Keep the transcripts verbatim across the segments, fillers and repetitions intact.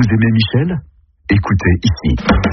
Vous aimez Michel? Écoutez ici.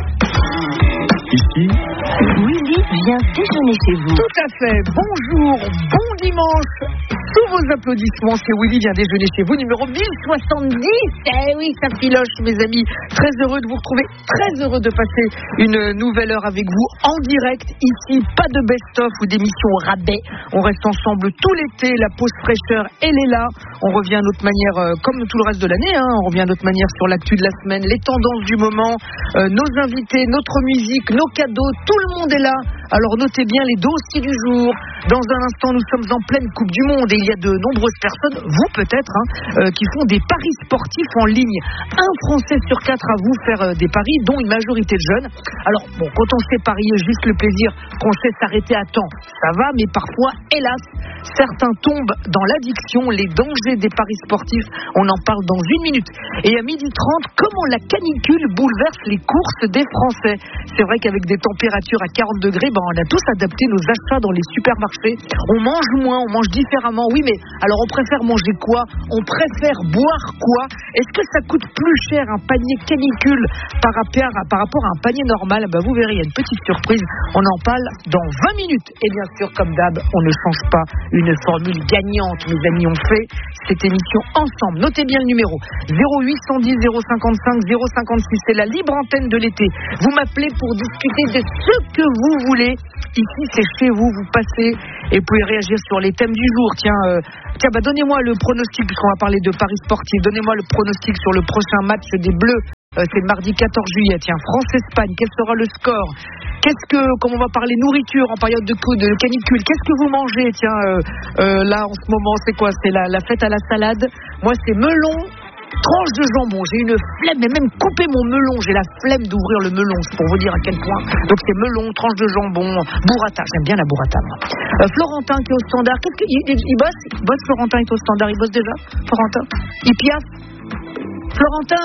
Ici, Willy vient déjeuner chez vous. Tout à fait. Bonjour, bon dimanche. Sous vos applaudissements, c'est Willy vient déjeuner chez vous, numéro mille soixante-dix. Eh oui, ça filoche, mes amis. Très heureux de vous retrouver, très heureux de passer une nouvelle heure avec vous en direct. Ici, pas de best-of ou d'émission au rabais. On reste ensemble tout l'été. La pause fraîcheur, elle est là. On revient à notre manière, euh, comme tout le reste de l'année, hein, on revient à notre manière sur l'actu de la semaine, les tendances du moment, euh, nos invités, notre musique, nos cadeaux, tout le monde est là. Alors notez bien les dossiers du jour. Dans un instant, nous sommes en pleine Coupe du Monde et il y a de nombreuses personnes, vous peut-être, hein, euh, qui font des paris sportifs en ligne. Un Français sur quatre à vous faire euh, des paris, dont une majorité de jeunes. Alors, bon, quand on sait parier juste le plaisir, qu'on sait s'arrêter à temps, ça va, mais parfois, hélas, certains tombent dans l'addiction, les dangers des paris sportifs. On en parle dans une minute. Et à midi trente, comment la canicule bouleverse les courses des Français. C'est vrai qu'avec des températures à quarante degrés, ben, on a tous adapté nos achats dans les supermarchés. On mange moins, on mange différemment. Oui, mais alors on préfère manger quoi? On préfère boire quoi? Est-ce que ça coûte plus cher un panier canicule par rapport à, par rapport à un panier normal? Ben, vous verrez, il y a une petite surprise. On en parle dans vingt minutes. Et bien sûr, comme d'hab, on ne change pas une formule gagnante. Mes amis, on fait cette émission ensemble. Notez bien le numéro zéro huit cent dix zéro cinquante-cinq zéro cinquante-six. C'est la libre antenne de l'été. Vous m'appelez pour discuter de ce que vous voulez. Ici, c'est chez vous. Vous passez et vous pouvez réagir sur les thèmes du jour. Tiens, euh, tiens, bah donnez-moi le pronostic, puisqu'on va parler de paris sportifs. Donnez-moi le pronostic sur le prochain match des Bleus. Euh, c'est le mardi quatorze juillet. Tiens, France-Espagne. Quel sera le score? Qu'est-ce que, comme on va parler nourriture en période de, de canicule, qu'est-ce que vous mangez? Tiens, euh, euh, là en ce moment, c'est quoi? C'est la, la fête à la salade. Moi, c'est melon, tranche de jambon. J'ai une flemme, mais même couper mon melon, j'ai la flemme d'ouvrir le melon, c'est pour vous dire à quel point. Donc c'est melon, tranche de jambon, burrata. J'aime bien la burrata, moi. Euh, Florentin qui est au standard. Qu'est-ce qu'il il, il bosse? Il bosse, Florentin est au standard. Il bosse déjà, Florentin? Il piaffe? Florentin,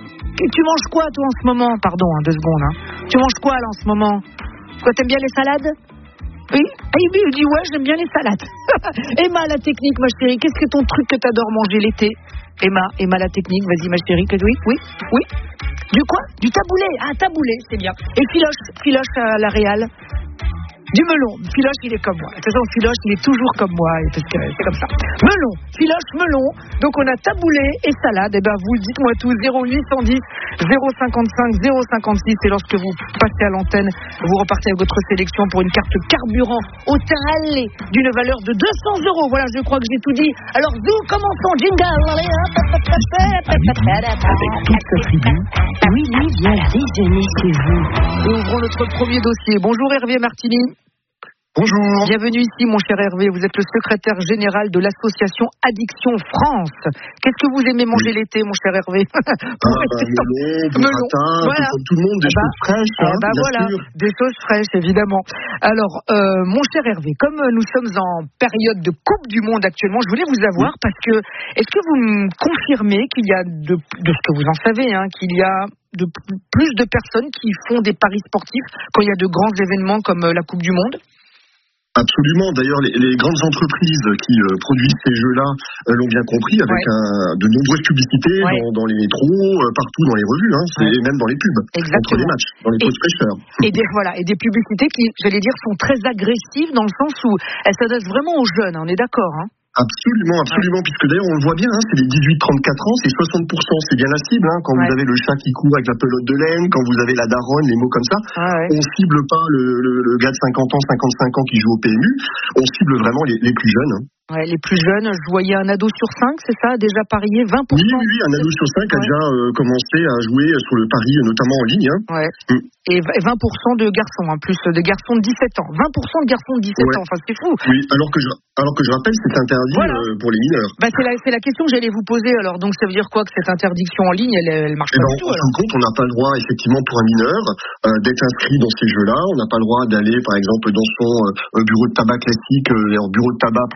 tu manges quoi, toi, en ce moment? Pardon, hein, deux secondes. Hein. Tu manges quoi, là, en ce moment? Quoi, t'aimes bien les salades? Oui. Ah, il dit, ouais, j'aime bien les salades. Emma, la technique, ma chérie, qu'est-ce que ton truc que t'adores manger l'été? Emma, Emma, la technique, vas-y, ma chérie, que oui, oui, oui. Du quoi? Du taboulé. Ah, taboulé, c'est bien. Et Filoche, Filoche à la Réal? Du melon. Filoche, il est comme moi. De toute façon, Filoche, il est toujours comme moi, parce que c'est comme ça. Melon. Filoche, melon. Donc, on a taboulé et salade. Et ben, vous dites-moi tout. zéro huit cent dix zéro cinquante-cinq zéro cinquante-six. Et lorsque vous passez à l'antenne, vous repartez avec votre sélection pour une carte carburant au teint allé d'une valeur de deux cents euros. Voilà, je crois que j'ai tout dit. Alors, nous commençons. Jingle. Allez, hop, hop, hop, hop, hop. avec toute sa tribu, Willy vient déjeuner chez vous. Ouvrons notre premier dossier. Bonjour Hervé Martini. Bonjour. Bienvenue ici, mon cher Hervé. Vous êtes le secrétaire général de l'association Addiction France. Qu'est-ce que vous aimez manger l'été, mon cher Hervé? Ah, melon, burrata, voilà. Comme tout le monde, des bah, choses fraîches. Eh hein, bah bien voilà, sûr. des choses fraîches, évidemment. Alors, euh, mon cher Hervé, comme nous sommes en période de Coupe du Monde actuellement, je voulais vous avoir oui. parce que, est-ce que vous me confirmez qu'il y a, de, de ce que vous en savez, hein, qu'il y a de plus de personnes qui font des paris sportifs quand il y a de grands événements comme la Coupe du Monde? Absolument. D'ailleurs, les, les grandes entreprises qui euh, produisent ces jeux-là euh, l'ont bien compris, avec ouais. un, de nombreuses publicités ouais. dans, dans les métros, euh, partout dans les revues, hein, ouais. et même dans les pubs, exactement. Entre les matchs, dans les pauses fraîcheurs. Et des voilà, et des publicités qui, j'allais dire, sont très agressives dans le sens où elles s'adressent vraiment aux jeunes. On est d'accord, hein? Absolument, absolument, ouais. puisque d'ailleurs on le voit bien, hein, c'est les dix-huit trente-quatre ans, c'est soixante pour cent, c'est bien la cible, hein, quand ouais. vous avez le chat qui court avec la pelote de laine, quand vous avez la daronne, les mots comme ça, ah ouais. on cible pas le, le, le gars de cinquante ans, cinquante-cinq ans qui joue au P M U, on cible vraiment les, les plus jeunes. Hein. Ouais, les plus jeunes, je voyais un ado sur cinq, c'est ça, déjà parié, vingt pour cent. Oui, oui, un ado sur cinq ouais. a déjà euh, commencé à jouer sur le pari, notamment en ligne. Hein. Ouais. Mm. Et vingt pour cent de garçons, en plus de garçons de dix-sept ans. vingt pour cent de garçons de dix-sept ouais. ans, enfin c'est fou. Oui, alors que je, alors que je rappelle, c'est interdit voilà. euh, pour les mineurs. Bah, c'est, la, c'est la question que j'allais vous poser, alors donc ça veut dire quoi que cette interdiction en ligne, elle, elle marche et pas ben, du tout? En fin de compte, on n'a pas le droit, effectivement, pour un mineur, euh, d'être inscrit dans ces jeux-là. On n'a pas le droit d'aller, par exemple, dans son euh, bureau de tabac classique, euh, leur bureau de tabac plus jeu, et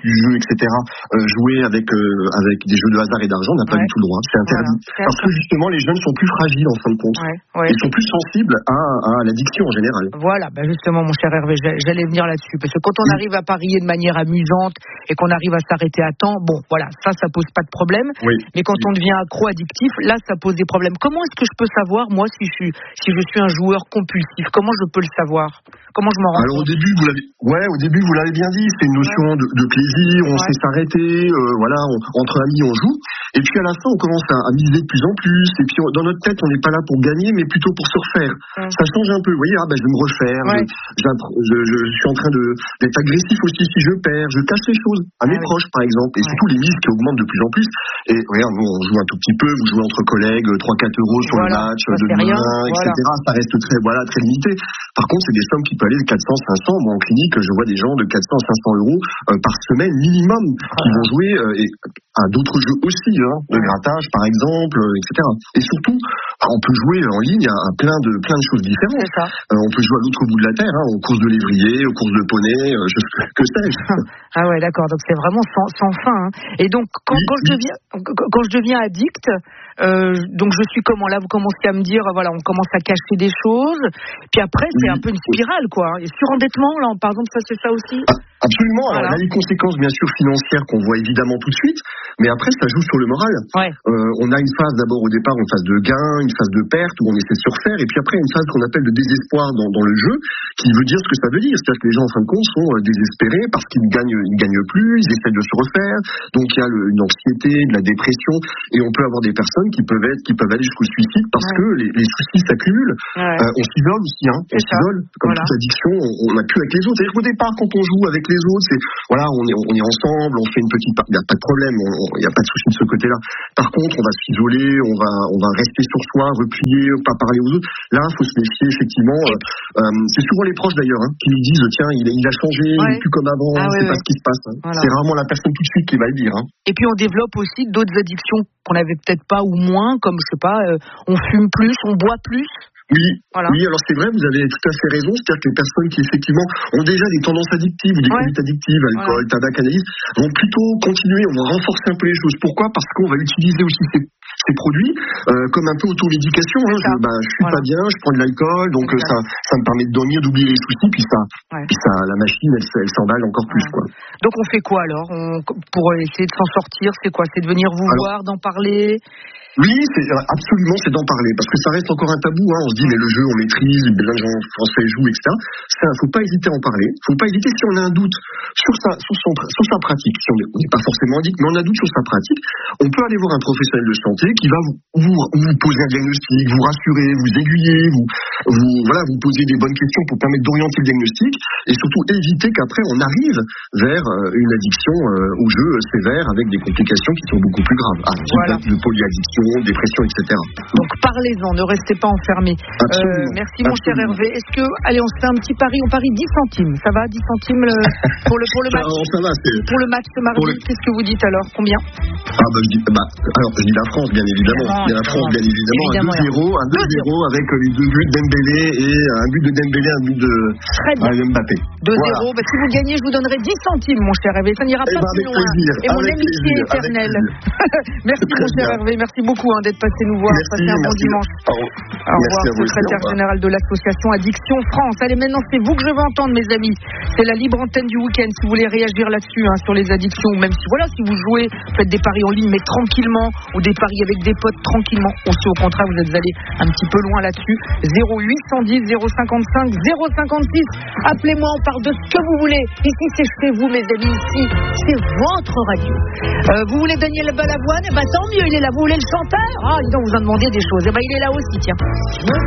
cetera, euh, jouer avec euh, avec des jeux de hasard et d'argent n'a pas ouais. du tout le droit. C'est interdit. Voilà. Parce que justement, les jeunes sont plus fragiles en fin de compte. Ouais. Ouais. Ils sont plus sensibles à, à l'addiction en général. Voilà, bah justement, mon cher Hervé, j'allais venir là-dessus. Parce que quand on arrive à parier de manière amusante et qu'on arrive à s'arrêter à temps, bon, voilà, ça, ça pose pas de problème. Oui. Mais quand oui. on devient accro addictif, là, ça pose des problèmes. Comment est-ce que je peux savoir, moi, si je suis, si je suis un joueur compulsif? Comment je peux le savoir? Comment je m'en rends Alors compte? au début, vous l'avez, ouais, au début, vous l'avez bien dit, c'est une notion ouais. de, de plaisir, on ouais. sait s'arrêter, euh, voilà, on, entre amis, on joue. Et puis à la fin, on commence à, à miser de plus en plus. Et puis dans notre tête, on n'est pas là pour gagner, mais plutôt pour se refaire. Ouais. Ça change un peu. Vous voyez, ah ben je vais me refaire. Ouais. Je, je, je, je suis en train de, d'être agressif aussi si je perds. Je cache les choses à mes ah, proches, oui. par exemple. Et ouais. surtout les mises qui augmentent de plus en plus. Et regarde, nous, on joue un tout petit peu. Vous jouez entre collègues, trois quatre euros sur voilà. le match, de demain, et cetera. Voilà. Ça reste très, voilà, très limité. Par contre, c'est des sommes qui peuvent aller de quatre cents, cinq cents. Moi, en clinique, je vois des gens de quatre cents, cinq cents euros euh, par semaine minimum ah. qui vont jouer euh, et, à d'autres jeux aussi, hein, de grattage, par exemple, euh, et cetera. Et surtout, on peut jouer en ligne à, à plein de plein de choses différentes. Euh, on peut jouer à l'autre bout de la terre, hein, aux courses de lévrier, aux courses de poney, euh, je, que sais-je. Ah ouais, d'accord. Donc c'est vraiment sans, sans fin. Hein. Et donc quand, oui, quand oui. je deviens quand je deviens addict, euh, donc je suis comment là? Vous commencez à me dire, voilà, on commence à cacher des choses. Puis après, c'est oui. un peu une spirale, quoi. Et surendettement, là, par exemple, ça c'est ça aussi. Ah. Absolument. Voilà. Alors, il y a des conséquences bien sûr financières qu'on voit évidemment tout de suite, mais après ça joue sur le moral. Ouais. Euh, on a une phase d'abord au départ, une phase de gain, une phase de perte où on essaie de se refaire, et puis après une phase qu'on appelle de désespoir dans, dans le jeu, qui veut dire ce que ça veut dire, c'est-à-dire que les gens en fin de compte sont euh, désespérés parce qu'ils gagnent, ils gagnent plus, ils essaient de se refaire, donc il y a le, une anxiété, de la dépression, et on peut avoir des personnes qui peuvent être, qui peuvent aller jusqu'au suicide parce ouais. que les, les soucis s'accumulent. Ouais. Euh, on s'isole aussi, hein. On s'isole comme voilà. toute addiction, on n'a plus avec les autres. C'est-à-dire qu'au départ, quand on joue avec les autres, c'est voilà, on est, on est ensemble, on fait une petite part, il n'y a pas de problème, il n'y a pas de souci de ce côté-là. Par contre, on va s'isoler, on va, on va rester sur soi, replier, pas parler aux autres. Là, il faut se méfier, effectivement. Euh, c'est souvent les proches, d'ailleurs, hein, qui nous disent, tiens, il, il a changé, ouais. il n'est plus comme avant, ah, c'est ouais, pas ouais. ce qui se passe. Hein. Voilà. C'est rarement la personne tout de suite qui va le dire. Hein. Et puis, on développe aussi d'autres addictions qu'on n'avait peut-être pas ou moins, comme, je sais pas, euh, on fume plus, on boit plus. Oui, voilà. oui, alors c'est vrai, vous avez tout à fait raison, c'est-à-dire que les personnes qui effectivement ont déjà des tendances addictives ou des ouais. conduites addictives, alcool, voilà. tabac, cannabis, vont plutôt continuer, on va renforcer un peu les choses. Pourquoi ? Parce qu'on va utiliser aussi ces, ces produits euh, comme un peu automédication. Hein. Je, bah, je suis voilà. pas bien, je prends de l'alcool, donc euh, ça, ça me permet de dormir, d'oublier les soucis, puis ça, ouais. puis ça, la machine, elle, elle s'emballe encore plus. Ouais. Quoi. Donc on fait quoi alors on, pour essayer de s'en sortir ? C'est quoi ? C'est de venir vous alors, voir, d'en parler ? Oui, c'est absolument, c'est d'en parler, parce que ça reste encore un tabou, hein. On se dit, mais le jeu, on maîtrise, plein de gens français jouent, et cetera. Ça, faut pas hésiter à en parler. Faut pas hésiter si on a un doute sur sa, sur son, sur sa pratique. Si on n'est pas forcément addict, mais on a un doute sur sa pratique, on peut aller voir un professionnel de santé qui va vous, vous, vous poser un diagnostic, vous rassurer, vous aiguiller, vous, vous, voilà, vous poser des bonnes questions pour permettre d'orienter le diagnostic, et surtout éviter qu'après on arrive vers une addiction euh, au jeu sévère avec des complications qui sont beaucoup plus graves. Ah, voilà. De polyaddiction, dépression, et cetera. Donc parlez-en, ne restez pas enfermés. Euh, merci mon cher Hervé. Est-ce que, allez, on se fait un petit pari, on parie dix centimes. Ça va, dix centimes le, pour, le, pour le match ça, ça va, c'est... Pour le match ce mardi, le... qu'est-ce que vous dites alors ? Combien ? Ah bah, je dis, bah, alors je dis la France, bien évidemment. évidemment la France, bien évidemment. évidemment un deux zéro, un deux zéro avec les deux buts de Dembélé et un but de Dembélé, un but de Mbappé. deux zéro, voilà. Bah, si vous gagnez, je vous donnerai dix centimes, mon cher Hervé. Ça n'ira pas bah, plus loin. Plaisir, et mon amitié éternelle. Merci mon cher Hervé, merci beaucoup hein, d'être passé nous voir. Passez un bon dimanche. Au, au revoir, secrétaire général de l'association Addiction France. Allez, maintenant, c'est vous que je veux entendre, mes amis. C'est la libre antenne du week-end. Si vous voulez réagir là-dessus, hein, sur les addictions, ou même si, voilà, si vous jouez, faites des paris en ligne, mais tranquillement, ou des paris avec des potes tranquillement. Ou si au contraire, vous êtes allé un petit peu loin là-dessus. zéro huit cent dix zéro cinquante-cinq zéro cinquante-six. Appelez-moi, on parle de ce que vous voulez. Ici, c'est chez vous, mes amis. Ici, c'est votre radio. Euh, vous voulez Daniel Balavoine ? Eh ben, tant mieux, il est là. Vous voulez le chanteur ? Ah, dis donc, vous en demandez des choses. Eh ben, il est là aussi, tiens.